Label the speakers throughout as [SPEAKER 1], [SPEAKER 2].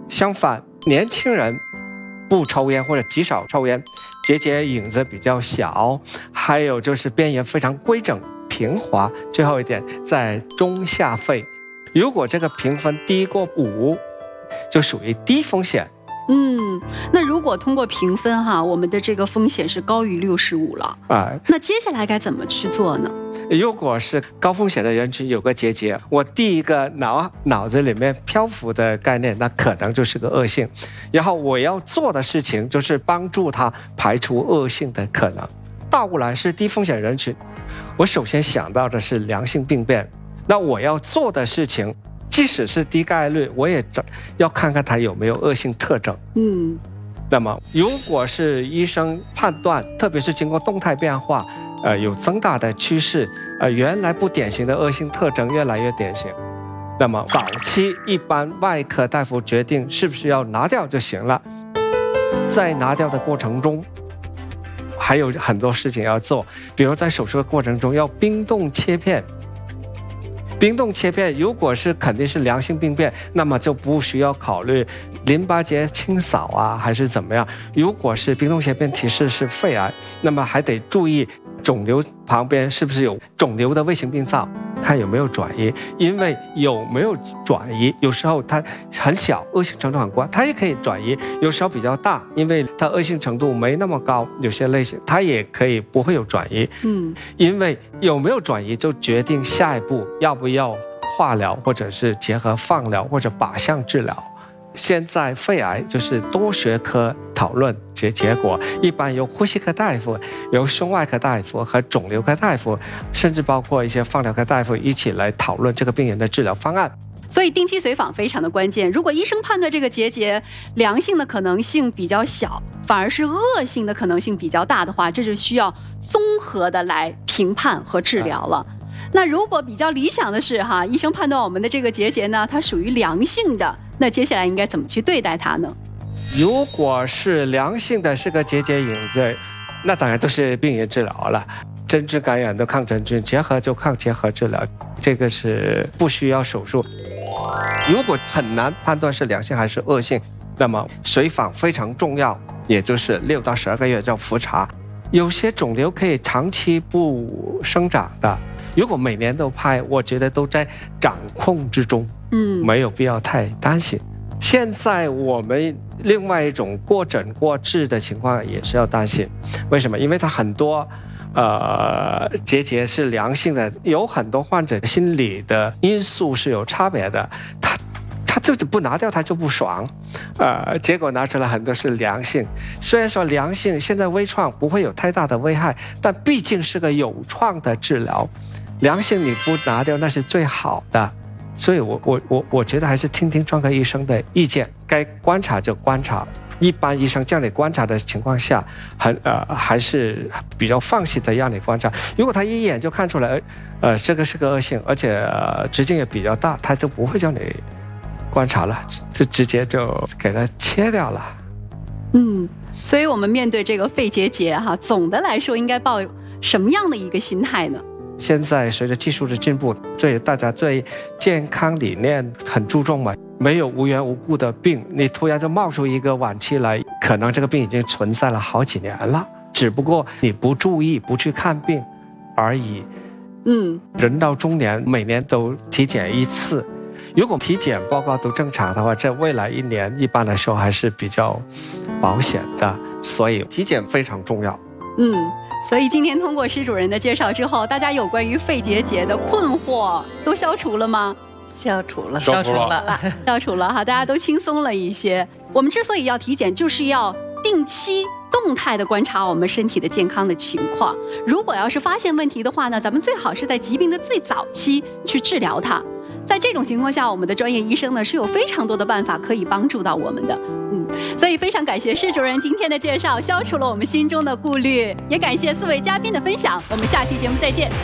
[SPEAKER 1] 相反，年轻人不抽烟或者极少抽烟，结节影子比较小，还有就是边缘非常规整平滑。最后一点，在中下肺，如果这个评分低过5，就属于低风险。
[SPEAKER 2] 那如果通过评分我们的这个风险是高于65了那接下来该怎么去做呢？
[SPEAKER 1] 如果是高风险的人群有个结节，我第一个脑子里面漂浮的概念，那可能就是个恶性，然后我要做的事情就是帮助他排除恶性的可能。倒过来是低风险人群，我首先想到的是良性病变，那我要做的事情即使是低概率，我也要看看它有没有恶性特征。那么如果是医生判断，特别是经过动态变化，有增大的趋势，原来不典型的恶性特征越来越典型，那么早期一般外科大夫决定是不是要拿掉就行了。在拿掉的过程中，还有很多事情要做，比如在手术的过程中要冰冻切片。冰冻切片如果是肯定是良性病变，那么就不需要考虑淋巴结清扫还是怎么样。如果是冰冻切片提示是肺癌，那么还得注意肿瘤旁边是不是有肿瘤的卫星病灶，看有没有转移。因为有没有转移，有时候它很小，恶性程度很高，它也可以转移；有时候比较大，因为它恶性程度没那么高，有些类型它也可以不会有转移。因为有没有转移就决定下一步要不要化疗，或者是结合放疗或者靶向治疗。现在肺癌就是多学科讨论结果，一般由呼吸科大夫、由胸外科大夫和肿瘤科大夫，甚至包括一些放疗科大夫一起来讨论这个病人的治疗方案。
[SPEAKER 2] 所以定期随访非常的关键。如果医生判断这个结节良性的可能性比较小，反而是恶性的可能性比较大的话，这就需要综合的来评判和治疗了。那如果比较理想的是医生判断我们的这个结节呢，它属于良性的，那接下来应该怎么去对待它呢？
[SPEAKER 1] 如果是良性的，是个结节影子，那当然都是病原治疗了，针织感染的抗真菌，结合就抗结合治疗，这个是不需要手术。如果很难判断是良性还是恶性，那么随访非常重要，也就是6到12个月叫复查。有些肿瘤可以长期不生长的，如果每年都拍，我觉得都在掌控之中，没有必要太担心。现在我们另外一种过诊过治的情况也是要担心，为什么？因为它很多结节是良性的，有很多患者心理的因素是有差别的，他就是不拿掉他就不爽，结果拿出来很多是良性。虽然说良性现在微创不会有太大的危害，但毕竟是个有创的治疗，良性你不拿掉那是最好的。所以我觉得还是听听专科医生的意见，该观察就观察。一般医生叫你观察的情况下，还是比较放心的让你观察。如果他一眼就看出来，这个是个恶性，而且直径也比较大，他就不会叫你观察了，就直接就给它切掉了。
[SPEAKER 2] 所以我们面对这个肺结节总的来说应该抱什么样的一个心态呢？
[SPEAKER 1] 现在随着技术的进步，大家对健康理念很注重嘛，没有无缘无故的病，你突然就冒出一个晚期来，可能这个病已经存在了好几年了，只不过你不注意不去看病而已。人到中年每年都体检1次，如果体检报告都正常的话，这未来1年一般来说还是比较保险的，所以体检非常重要。
[SPEAKER 2] 所以今天通过施主任的介绍之后，大家有关于肺结节的困惑都消除了吗？
[SPEAKER 3] 消除了
[SPEAKER 2] 消除了大家都轻松了一些。我们之所以要体检，就是要定期动态的观察我们身体的健康的情况。如果要是发现问题的话呢，咱们最好是在疾病的最早期去治疗它。在这种情况下，我们的专业医生呢是有非常多的办法可以帮助到我们的。所以非常感谢施主任今天的介绍，消除了我们心中的顾虑，也感谢4位嘉宾的分享。我们下期节目再见。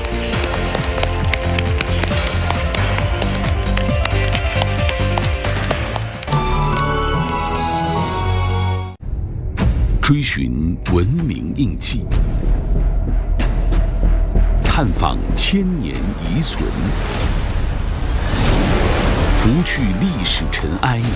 [SPEAKER 4] 追寻文明印记，探访千年遗存，拂去历史尘埃，